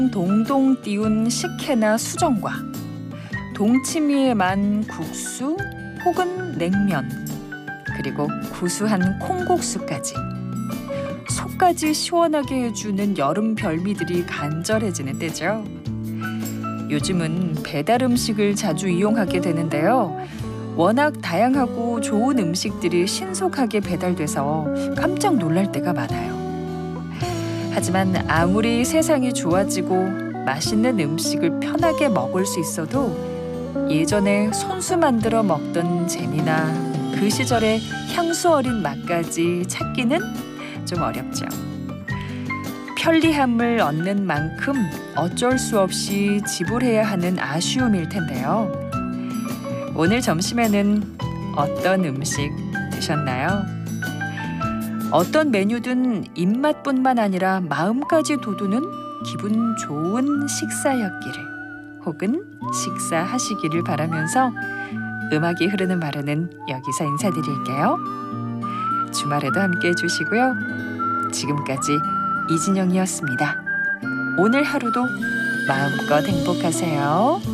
동동 띄운 식혜나 수정과 동치미에 만 국수 혹은 냉면, 그리고 구수한 콩국수까지 속까지 시원하게 해주는 여름 별미들이 간절해지는 때죠. 요즘은 배달 음식을 자주 이용하게 되는데요. 워낙 다양하고 좋은 음식들이 신속하게 배달돼서 깜짝 놀랄 때가 많아요. 하지만 아무리 세상이 좋아지고 맛있는 음식을 편하게 먹을 수 있어도 예전에 손수 만들어 먹던 재미나 그 시절의 향수 어린 맛까지 찾기는 좀 어렵죠. 편리함을 얻는 만큼 어쩔 수 없이 지불해야 하는 아쉬움일 텐데요. 오늘 점심에는 어떤 음식 드셨나요? 어떤 메뉴든 입맛뿐만 아니라 마음까지 돋우는 기분 좋은 식사였기를, 혹은 식사하시기를 바라면서 음악이 흐르는 바로는 여기서 인사드릴게요. 주말에도 함께 해주시고요. 지금까지 이진영이었습니다. 오늘 하루도 마음껏 행복하세요.